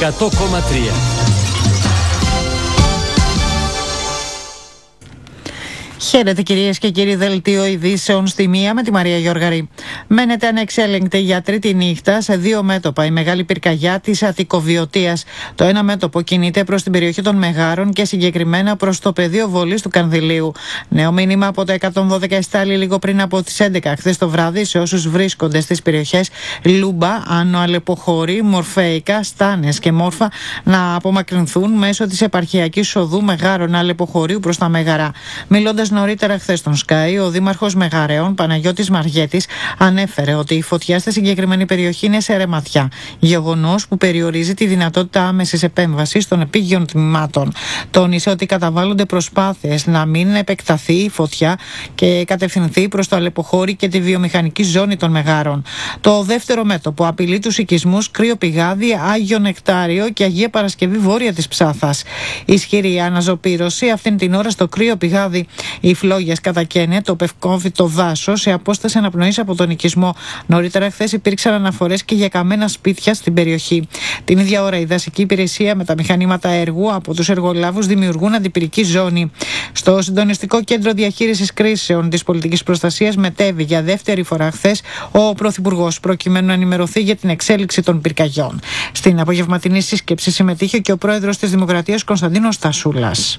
100,3. Χαίρετε κυρίες και κύριοι, δελτίο ειδήσεων στη μία με τη Μαρία Γιώργαρη. Μένεται ανεξέλεγκτη για τρίτη νύχτα σε δύο μέτωπα η μεγάλη πυρκαγιά της Αττικοβιωτίας. Το ένα μέτωπο κινείται προς την περιοχή των Μεγάρων και συγκεκριμένα προς το πεδίο βολής του Κανδυλίου. Νέο μήνυμα από το 112 εστάλει λίγο πριν από τις 11 χθες το βράδυ σε όσους βρίσκονται στις περιοχές Λούμπα, Άνω Αλεποχώρη, Μορφέικα, Στάνες και Μόρφα να απομακρυνθούν μέσω της επαρχιακής οδού Μεγάρων Αλεποχωρίου προς τα Μέγαρα. Μιλώντας νωρίτερα χθες στον Sky, ο Δήμαρχος Μεγαρέων, Παναγιώτης Μαργέτης, ανέφερε ότι η φωτιά στη συγκεκριμένη περιοχή είναι σε ρεματιά. Γεγονός που περιορίζει τη δυνατότητα άμεσης επέμβασης των επίγειων τμήματων. Τόνισε ότι καταβάλλονται προσπάθειες να μην επεκταθεί η φωτιά και κατευθυνθεί προς το Αλεποχώρι και τη βιομηχανική ζώνη των Μεγάρων. Το δεύτερο μέτωπο απειλεί τους οικισμούς Κρύο Πηγάδι, Άγιο Νεκτάριο και Αγία Παρασκευή βόρεια της Ψάθας. Ισχυρή αναζωπήρωση αυτήν την ώρα στο Κρύο Πηγάδι. Οι φλόγες κατακαίνε το πευκόβητο δάσος σε απόσταση αναπνοής από τον οικισμό. Νωρίτερα χθες υπήρξαν αναφορές και για καμένα σπίτια στην περιοχή. Την ίδια ώρα η δασική υπηρεσία με τα μηχανήματα έργου από τους εργολάβους δημιουργούν αντιπυρική ζώνη. Στο Συντονιστικό Κέντρο Διαχείρισης Κρίσεων της Πολιτικής Προστασίας μετέβη για δεύτερη φορά χθες ο Πρωθυπουργός προκειμένου να ενημερωθεί για την εξέλιξη των πυρκαγιών. Στην απογευματινή σύσκεψη συμμετείχε και ο πρόεδρος της Δημοκρατίας Κωνσταντίνος Στασούλας.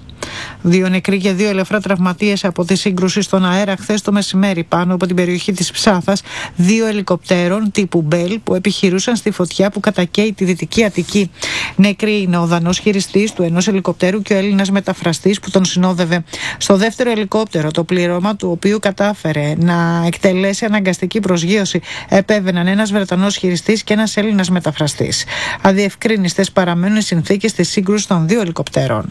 2 νεκροί και 2 ελαφρά τραυματίες από τη σύγκρουση στον αέρα χθες το μεσημέρι πάνω από την περιοχή της Ψάθας 2 ελικοπτέρων τύπου Μπέλ που επιχειρούσαν στη φωτιά που κατακαίει τη Δυτική Αττική. Νεκροί είναι ο Δανός χειριστής του ενός ελικοπτέρου και ο Έλληνας μεταφραστής που τον συνόδευε. Στο δεύτερο ελικόπτερο, το πλήρωμα του οποίου κατάφερε να εκτελέσει αναγκαστική προσγείωση, επέβαιναν ένας Βρετανός χειριστής και ένας Έλληνας μεταφραστής. Αδιευκρίνιστες παραμένουν οι συνθήκες της σύγκρουσης των 2 ελικοπτέρων.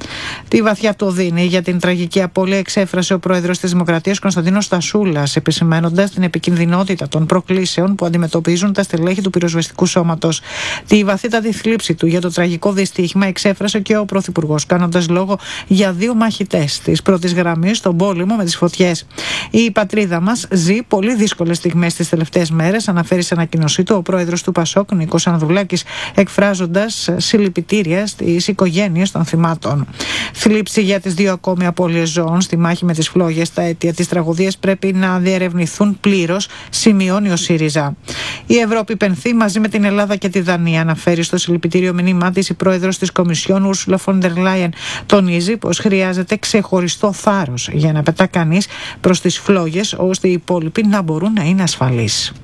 Τη βαθιά το δίνει για την τραγική απώλεια εξέφρασε ο πρόεδρος της Δημοκρατίας Κωνσταντίνος Στασούλας, επισημαίνοντας την επικινδυνότητα των προκλήσεων που αντιμετωπίζουν τα στελέχη του πυροσβεστικού σώματος. Τη βαθύτατη θλίψη του για το τραγικό δυστύχημα εξέφρασε και ο πρωθυπουργός, κάνοντας λόγο για 2 μαχητές της πρώτης γραμμής στον πόλεμο με τις φωτιές. Η πατρίδα μας ζει πολύ δύσκολες στιγμές τις τελευταίες μέρες, αναφέρει σε ανακοίνωσή του ο πρόεδρος του ΠΑΣΟΚ, Νίκος Ανδρουλάκης, εκφράζοντας συλληπιτήρια στις οικογένειες των θυμάτων. Θλίψη για τις 2 ακόμη απώλειες ζώων στη μάχη με τις φλόγες. Τα αίτια της τραγωδίας πρέπει να διερευνηθούν πλήρως, σημειώνει ο ΣΥΡΙΖΑ. Η Ευρώπη πενθεί μαζί με την Ελλάδα και τη Δανία, αναφέρει στο συλληπιτήριο μήνυμά της η πρόεδρος της Κομισιόν, Ursula von der Leyen. Τονίζει πως χρειάζεται ξεχωριστό θάρρος για να πετά κανείς προς τις φλόγες, ώστε οι υπόλοιποι να μπορούν να είναι ασφαλείς.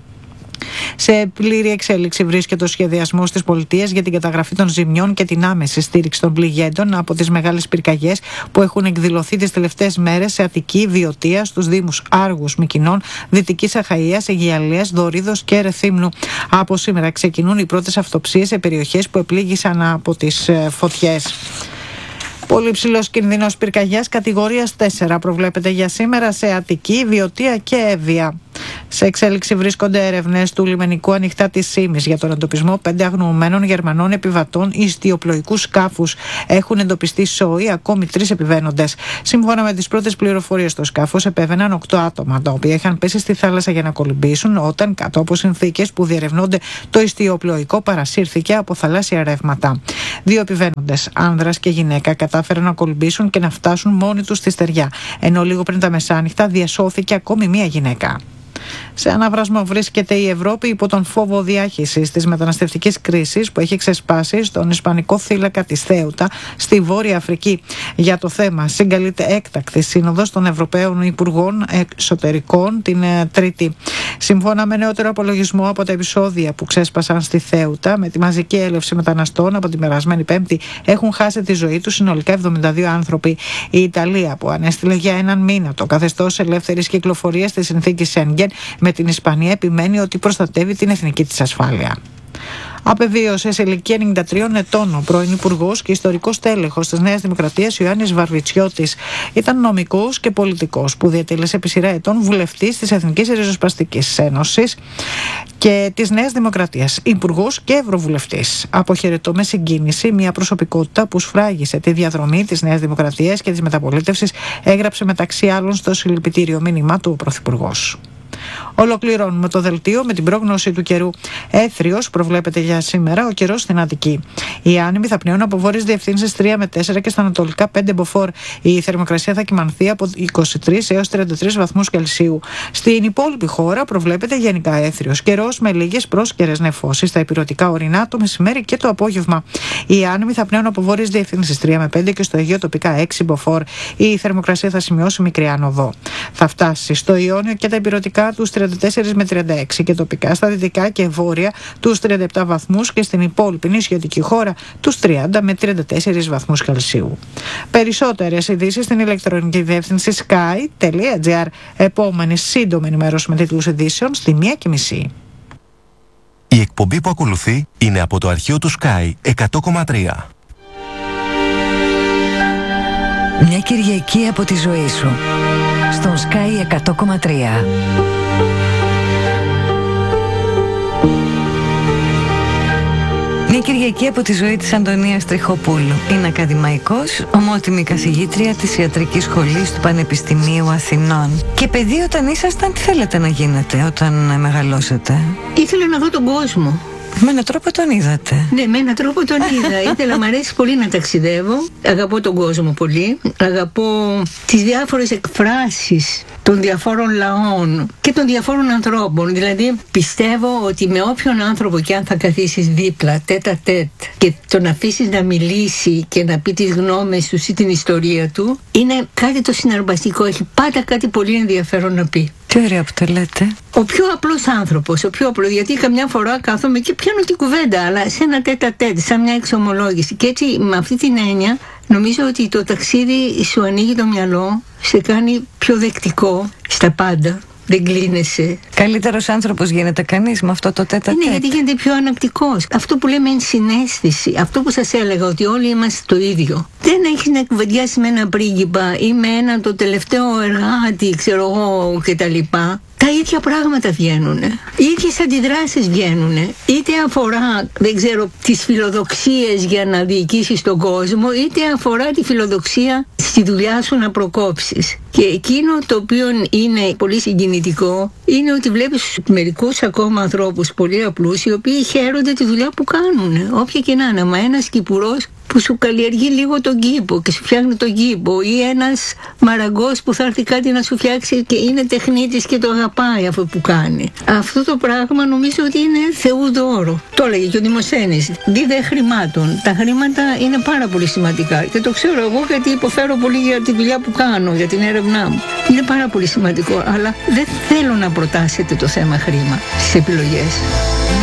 Σε πλήρη εξέλιξη βρίσκεται ο σχεδιασμός της πολιτείας για την καταγραφή των ζημιών και την άμεση στήριξη των πληγέντων από τις μεγάλες πυρκαγιές που έχουν εκδηλωθεί τις τελευταίες μέρες σε Αττική, Βιωτία, στους δήμους Άργους, Μυκηνών, Δυτικής Αχαΐας, Αιγιαλίας, Δωρίδος και Ρεθύμνου. Από σήμερα ξεκινούν οι πρώτες αυτοψίες σε περιοχές που επλήγησαν από τις φωτιές. Πολύ ψηλός κινδύνος πυρκαγιάς κατηγορίας 4 προβλέπεται για σήμερα σε Αττική, Βιωτία και Εύβοια. Σε εξέλιξη βρίσκονται έρευνες του λιμενικού ανοιχτά της Σύμης για τον εντοπισμό 5 αγνοωμένων Γερμανών επιβατών ιστιοπλοϊκού σκάφους. Έχουν εντοπιστεί σόοι ακόμη 3 επιβαίνοντες. Σύμφωνα με τις πρώτες πληροφορίες, στο σκάφος επέβαιναν 8 άτομα, τα οποία είχαν πέσει στη θάλασσα για να κολυμπήσουν, όταν κάτω από συνθήκες που διερευνώνται το ιστιοπλοϊκό παρασύρθηκε από θαλάσσια ρεύματα. 2 επιβαίνοντες, άνδρας και γυναίκα, κατάφεραν να κολυμπήσουν και να φτάσουν μόνοι τους στη στεριά, ενώ λίγο πριν τα μεσάνυχτα διασώθηκε ακόμη μία γυναίκα. Σε αναβρασμό βρίσκεται η Ευρώπη υπό τον φόβο διάχυσης της μεταναστευτικής κρίσης που έχει ξεσπάσει στον Ισπανικό θύλακα της Θέουτα στη Βόρεια Αφρική. Για το θέμα συγκαλείται έκτακτη σύνοδος των Ευρωπαίων Υπουργών Εξωτερικών την Τρίτη. Σύμφωνα με νεότερο απολογισμό από τα επεισόδια που ξέσπασαν στη Θέουτα, με τη μαζική έλευση μεταναστών από την περασμένη Πέμπτη έχουν χάσει τη ζωή τους συνολικά 72 άνθρωποι. Η Ιταλία, που ανέστειλε για 1 μήνα το καθεστώς ελεύθερης κυκλοφορίας στη συνθήκη Σέγγεν με την Ισπανία, επιμένει ότι προστατεύει την εθνική της ασφάλεια. Απεβίωσε σε ηλικία 93 ετών ο πρώην Υπουργός και ιστορικός τέλεχος της Νέας Δημοκρατίας Ιωάννης Βαρβιτσιώτης. Ήταν νομικός και πολιτικός που διατέλεσε επί σειρά ετών βουλευτής της Εθνικής Ριζοσπαστικής Ένωσης και της Νέας Δημοκρατίας, υπουργός και ευρωβουλευτής. Αποχαιρετώ με συγκίνηση μια προσωπικότητα που σφράγισε τη διαδρομή της Νέας Δημοκρατίας και της μεταπολίτευσης, έγραψε μεταξύ άλλων στο συλληπιτήριο μήνυμά του ο Πρωθυπουργός. Ολοκληρώνουμε το δελτίο με την πρόγνωση του καιρού. Έθριος προβλέπεται για σήμερα ο καιρός στην Αττική. Οι άνεμοι θα πνέουν από βόρειες διευθύνσεις 3 με 4 και στα ανατολικά 5 μποφόρ. Η θερμοκρασία θα κυμανθεί από 23 έως 33 βαθμούς Κελσίου. Στην υπόλοιπη χώρα προβλέπεται γενικά έθριος καιρός με λίγες πρόσκαιρες νεφώσεις στα ηπειρωτικά ορεινά το μεσημέρι και το απόγευμα. Οι άνεμοι θα πνέουν από βόρειες διευθύνσεις 3 με 5 και στο Αιγαίο τοπικά 6 μποφόρ. Η θερμοκρασία θα σημειώσει μικρή άνοδο. Θα φτάσει στο Ιόνιο και τα ηπειρωτικά τους 34 με 36 και τοπικά στα δυτικά και βόρεια τους 37 βαθμούς και στην υπόλοιπη νησιωτική χώρα τους 30 με 34 βαθμούς Κελσίου. Περισσότερες ειδήσεις στην ηλεκτρονική διεύθυνση sky.gr. Επόμενη σύντομη ενημέρωση με τίτλους ειδήσεων στη 1:30. Η εκπομπή που ακολουθεί είναι από το αρχείο του Sky 100,3. Μια Κυριακή από τη ζωή σου στον Sky 100,3. Μια Κυριακή από τη ζωή της Αντωνίας Τριχοπούλου. Είναι ακαδημαϊκός, ομότιμη καθηγήτρια της Ιατρικής Σχολής του Πανεπιστημίου Αθηνών. Και παιδί, όταν ήσασταν, τι θέλετε να γίνετε όταν μεγαλώσετε? Ήθελα να δω τον κόσμο. Με έναν τρόπο τον είδατε. Ναι, με έναν τρόπο τον είδα. Ήθελα, μ' αρέσει πολύ να ταξιδεύω. Αγαπώ τον κόσμο πολύ. Αγαπώ τις διάφορες εκφράσεις των διαφόρων λαών και των διαφόρων ανθρώπων. Δηλαδή, πιστεύω ότι με όποιον άνθρωπο και αν θα καθίσεις δίπλα, τέτα τέτ, και τον αφήσεις να μιλήσει και να πει τις γνώμες του ή την ιστορία του, είναι κάτι το συναρπαστικό. Έχει πάντα κάτι πολύ ενδιαφέρον να πει. Τι ωραία που το λέτε. Ο πιο απλός άνθρωπος, γιατί καμιά φορά κάθομαι και πιάνω την κουβέντα, αλλά σε ένα τέτα τέτ, σαν μια εξομολόγηση. Και έτσι, με αυτή την έννοια, νομίζω ότι το ταξίδι σου ανοίγει το μυαλό, σε κάνει πιο δεκτικό στα πάντα. Δεν κλείνεσαι. Καλύτερος άνθρωπος γίνεται κανείς με αυτό το τέτα τέτ. Ναι, γιατί γίνεται πιο ανακτικός. Αυτό που λέμε είναι συναίσθηση. Αυτό που σας έλεγα, ότι όλοι είμαστε το ίδιο. Δεν έχεις να κουβεντιάσεις με έναν πρίγκιπα ή με έναν το τελευταίο εργάτη, ξέρω εγώ, κτλ. Τα ίδια πράγματα βγαίνουν. Οι ίδιες αντιδράσεις βγαίνουν. Είτε αφορά, δεν ξέρω, τις φιλοδοξίες για να διοικήσεις τον κόσμο, είτε αφορά τη φιλοδοξία στη δουλειά σου να προκόψεις. Και εκείνο το οποίο είναι πολύ συγκινητικό είναι ότι βλέπεις μερικούς ακόμα ανθρώπους πολύ απλούς, οι οποίοι χαίρονται τη δουλειά που κάνουν, όποια και να είναι. Μα ένας κυπουρός που σου καλλιεργεί λίγο τον κήπο και σου φτιάχνει τον κήπο, ή ένας μαραγκός που θα έρθει κάτι να σου φτιάξει και είναι τεχνίτης και το αγαπάει αυτό που κάνει. Αυτό το πράγμα νομίζω ότι είναι Θεού δώρο. Το έλεγε και ο Δημοσθένης, δίδε χρημάτων. Τα χρήματα είναι πάρα πολύ σημαντικά και το ξέρω εγώ, γιατί υποφέρω πολύ για τη δουλειά που κάνω, για την έρευνά μου. Είναι πάρα πολύ σημαντικό, αλλά δεν θέλω να προτάσετε το θέμα χρήμα στις επιλογές.